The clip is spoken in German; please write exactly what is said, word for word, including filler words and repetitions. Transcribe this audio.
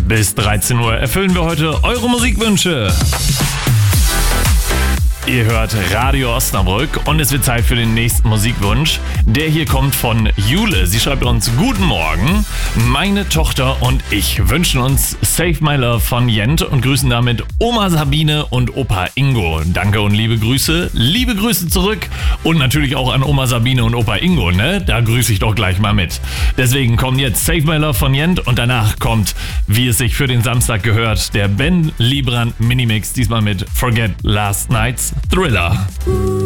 Bis dreizehn Uhr erfüllen wir heute eure Musikwünsche. Ihr hört Radio Osnabrück und es wird Zeit für den nächsten Musikwunsch. Der hier kommt von Jule. Sie schreibt uns: Guten Morgen, meine Tochter und ich wünschen uns Save My Love von Jent und grüßen damit Oma Sabine und Opa Ingo. Danke und liebe Grüße. Liebe Grüße zurück und natürlich auch an Oma Sabine und Opa Ingo, ne? Da grüße ich doch gleich mal mit. Deswegen kommt jetzt Save My Love von Jent und danach kommt, wie es sich für den Samstag gehört, der Ben Librand Minimix, diesmal mit Forget Last Night's Thriller.